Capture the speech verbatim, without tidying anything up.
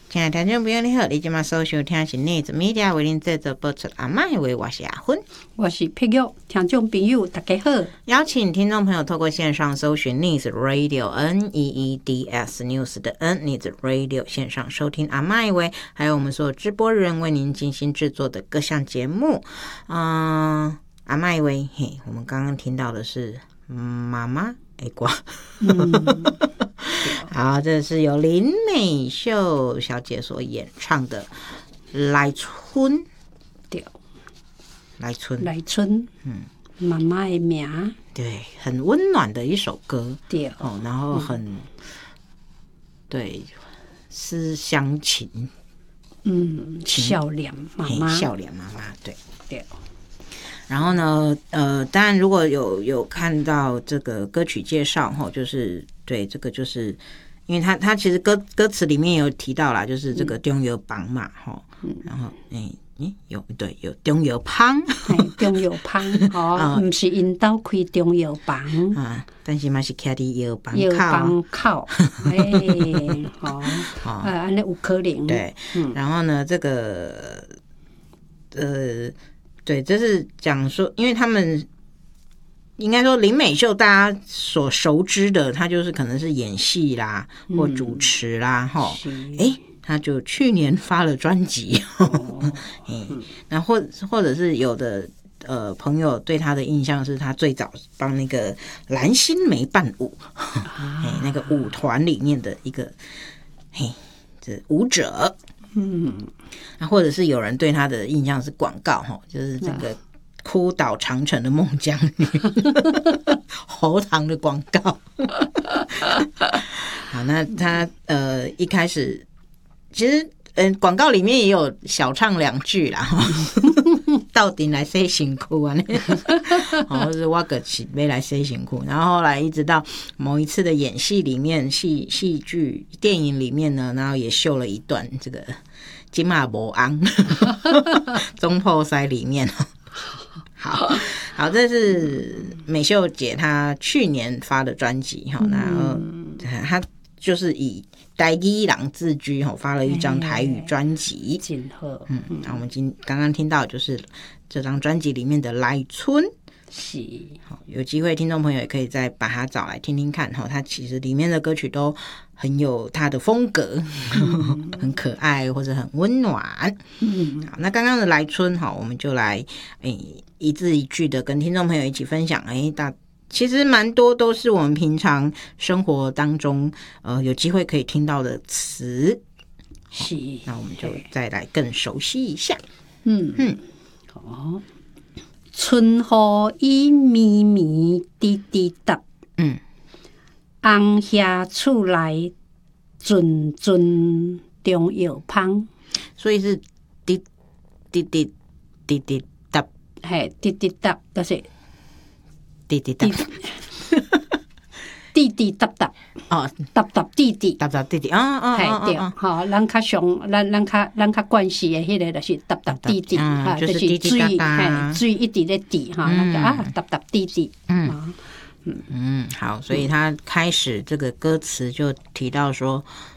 亲爱的听众朋友你好，你今晚收收听是内子 media 为您制作播出阿麦为我是阿芬， 我是佩玉，听众朋友大家好。 邀请听众朋友透过线上搜寻 Needs Radio N E E D S News 的 N Needs Radio 线上收听阿麦为，还有我们所有直播人为您精心制作的各项节目。嗯、呃，阿麦为嘿，我们刚刚听到的是妈妈哎瓜。嗯好，这是由林美秀小姐所演唱的《来春》。 对， 来春， 来春，嗯，妈妈的名， 对，很温暖的一首歌， 对， 哦，然后很，嗯、对，思乡情， 嗯，笑脸妈妈， 笑脸妈妈，对， 对。 然后呢，呃，当然如果有有看到这个歌曲介绍哈，就是对这个就是，因为他他其实歌歌词里面有提到啦，就是这个中药房嘛哈，嗯、然后诶。欸、有对有中药房， 中药房哦，不是因兜开中药房啊，但是嘛是徛伫药房口， 药房口，哎，哦，啊，安尼有可能。 对，嗯、然后呢，这个呃，对，这是讲说，因为他们应该说林美秀大家所熟知的，她就是可能是演戏啦，嗯、或主持啦，哈，哎。他就去年发了专辑，哦嗯、那或或者是有的呃朋友对他的印象是他最早帮那个蓝心湄伴舞，啊、那个舞团里面的一个嘿这舞者，嗯，那或者是有人对他的印象是广告哈，就是这个哭倒长城的孟姜女，喉糖的广告。好，那他呃一开始。其实，嗯，广告里面也有小唱两句啦，到底来洗辛苦啊？或是我个是没来洗辛苦。然后后来一直到某一次的演戏里面，戏戏剧电影里面呢，然后也秀了一段这个金马博昂中破塞里面。好好，这是美秀姐她去年发的专辑哈，然后她就是以台语人自居发了一张台语专辑， 真好。 嗯，那我们今刚刚听到就是这张专辑里面的《来春》， 是好，有机会听众朋友也可以再把它找来听听看哈，它其实里面的歌曲都很有它的风格，嗯、很可爱或者很温暖。嗯，好，那刚刚的《来春》哈，我们就来诶一字一句的跟听众朋友一起分享，诶大。其实蛮多都是我们平常生活当中呃有机会可以听到的词， 是， 那我们就再来更熟悉一下。 嗯嗯，好，春雨伊咪咪滴滴答，嗯，红霞厝内阵阵中药芳， 所以是滴滴滴滴滴答， 嘿，滴滴答就是。 滴滴答， 滴滴答答哦，答答滴滴， 答答滴滴，啊啊啊！对，好，咱较上，咱咱较咱较惯势的迄个就是答答滴滴，哈，就是水，嘿，水一直在滴哈，那个啊，答答滴滴，嗯嗯嗯，好，所以他开始这个歌词就提到说，